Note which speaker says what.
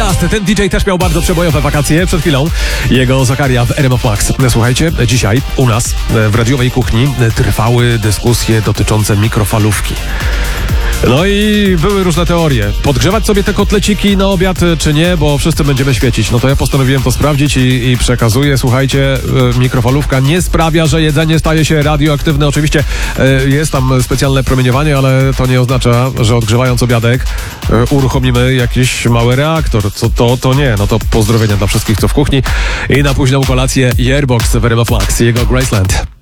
Speaker 1: Blast. Ten DJ też miał bardzo przebojowe wakacje przed chwilą. Jego Zakaria w RMF Max. Słuchajcie, dzisiaj u nas w radiowej kuchni trwały dyskusje dotyczące mikrofalówki. No i były różne teorie. Podgrzewać sobie te kotleciki na obiad, czy nie, bo wszyscy będziemy świecić. No to ja postanowiłem to sprawdzić i przekazuję. Słuchajcie, mikrofalówka nie sprawia, że jedzenie staje się radioaktywne. Oczywiście jest tam specjalne promieniowanie, ale to nie oznacza, że odgrzewając obiadek uruchomimy jakiś mały reaktor. To nie. No to pozdrowienia dla wszystkich, co w kuchni. I na późną kolację Yearbox w RMF Max, jego Graceland.